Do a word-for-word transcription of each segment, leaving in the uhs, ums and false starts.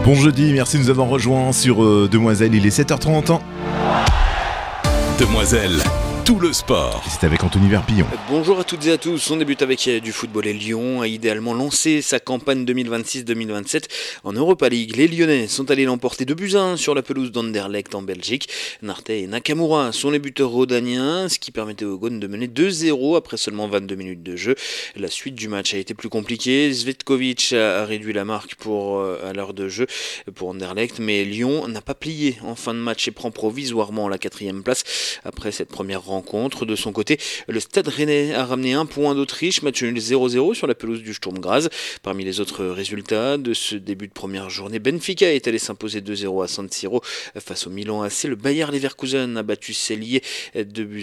Bon jeudi, merci de nous avoir rejoints sur euh, Demoiselle, il est sept heures trente. Demoiselle, tout le sport. C'est avec Anthony Verpillon. Bonjour à toutes et à tous, on débute avec du football et Lyon a idéalement lancé sa campagne deux mille vingt-six deux mille vingt-sept en Europa League. Les Lyonnais sont allés l'emporter deux buts à un sur la pelouse d'Anderlecht en Belgique. Nartey et Nakamura sont les buteurs rhodaniens, ce qui permettait aux Gones de mener deux zéro après seulement vingt-deux minutes de jeu. La suite du match a été plus compliquée. Zvetkovic a réduit la marque pour, euh, à l'heure de jeu pour Anderlecht, mais Lyon n'a pas plié en fin de match et prend provisoirement la quatrième place après cette première rencontre. De son côté, le Stade Rennais a ramené un point d'Autriche, match nul zéro zéro sur la pelouse du Sturm Graz. Parmi les autres résultats de ce début de première journée, Benfica est allé s'imposer deux zéro à San Siro face au Milan A C. Le Bayer Leverkusen a battu Celje deux buts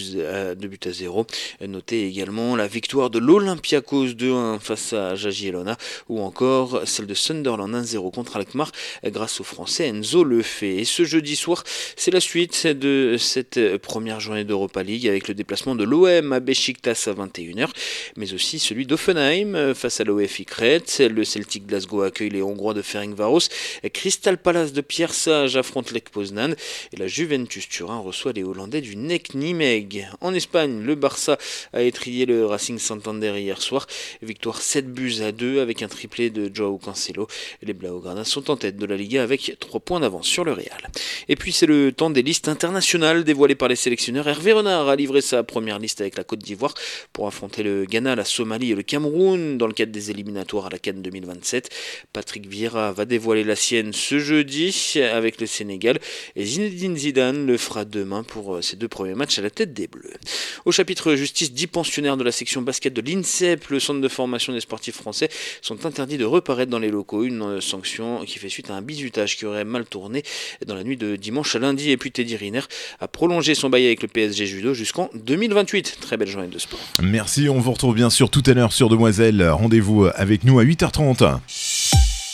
à zéro. Notez également la victoire de l'Olympiakos deux un face à Jagiellona ou encore celle de Sunderland un zéro contre Alkmaar grâce au Français Enzo Lefebvre. Et ce jeudi soir, c'est la suite de cette première journée d'Europa League avec le déplacement de l'O M à Beşiktaş à vingt et une heures, mais aussi celui d'Offenheim face à l'O F I Crète. Le Celtic Glasgow accueille les Hongrois de Ferencváros. Crystal Palace de Pierre Sage affronte Lech Poznan et la Juventus Turin reçoit les Hollandais du N E C Nîmes. En Espagne, le Barça a étrillé le Racing Santander hier soir. Victoire sept buts à deux avec un triplé de Joao Cancelo. Les Blaugrana sont en tête de la Liga avec trois points d'avance sur le Real. Et puis c'est le temps des listes internationales dévoilées par les sélectionneurs. Hervé Renard a livré sa première liste avec la Côte d'Ivoire pour affronter le Ghana, la Somalie et le Cameroun dans le cadre des éliminatoires à la CAN deux mille vingt-sept. Patrick Vieira va dévoiler la sienne ce jeudi avec le Sénégal et Zinedine Zidane le fera demain pour ses deux premiers matchs à la tête des Bleus. Au chapitre justice, dix pensionnaires de la section basket de l'INSEP, le centre de formation des sportifs français, sont interdits de reparaître dans les locaux. Une sanction qui fait suite à un bizutage qui aurait mal tourné dans la nuit de dimanche à lundi. Et puis Teddy Riner a prolongé son bail avec le P S G Judo jusqu'en deux mille vingt-huit. Très belle journée de sport. Merci, on vous retrouve bien sûr tout à l'heure sur Demoiselle. Rendez-vous avec nous à huit heures trente.